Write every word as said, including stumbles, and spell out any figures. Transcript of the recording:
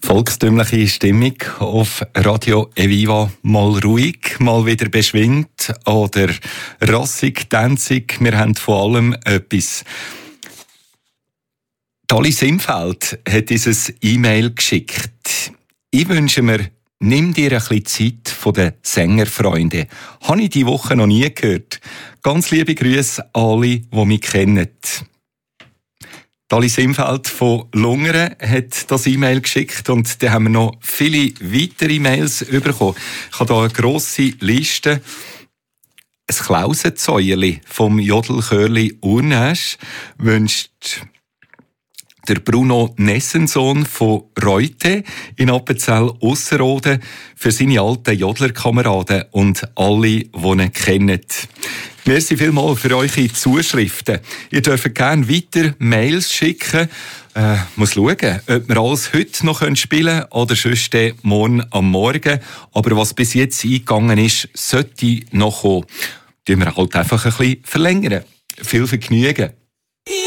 Volkstümliche Stimmung auf Radio Eviva. Mal ruhig, mal wieder beschwingt oder rassig, tänzig. Wir haben vor allem etwas. Alice Imfeld hat uns ein E-Mail geschickt. Ich wünsche mir, nimm dir ein bisschen Zeit von den Sängerfreunden. Habe ich diese Woche noch nie gehört. Ganz liebe Grüße an alle, die mich kennen. Alice Imfeld von Lungern hat das E-Mail geschickt und dann haben wir noch viele weitere E-Mails bekommen. Ich habe hier eine grosse Liste. Ein Klausenzäuerli vom Jodelchörli Urnäsch wünscht der Bruno Nessensohn von Reute in Appenzell-Ausserrhoden für seine alten Jodlerkameraden und alle, die ihn kennen. Merci vielmals für eure Zuschriften. Ihr dürft gerne weiter Mails schicken. Äh, muss schauen, ob wir alles heute noch spielen können oder sonst morgen am Morgen. Aber was bis jetzt eingegangen ist, sollte noch kommen. Tun wir halt einfach ein bisschen verlängern. Viel Vergnügen.